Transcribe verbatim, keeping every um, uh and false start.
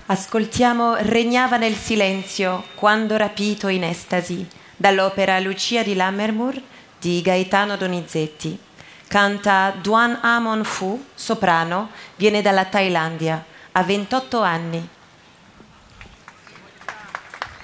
Ascoltiamo Regnava nel silenzio, quando rapito in estasi, dall'opera Lucia di Lammermoor di Gaetano Donizetti. Canta Duan Amon Phu, soprano, viene dalla Thailandia, ha ventotto anni.